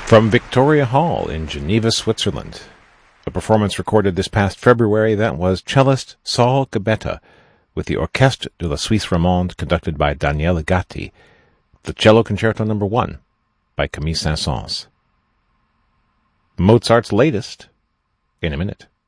From Victoria Hall in Geneva, Switzerland. A performance recorded this past February that was cellist Saul Gabetta with the Orchestre de la Suisse Romande conducted by Daniele Gatti, the Cello Concerto No. 1 by Camille Saint-Saëns. Mozart's latest in a minute.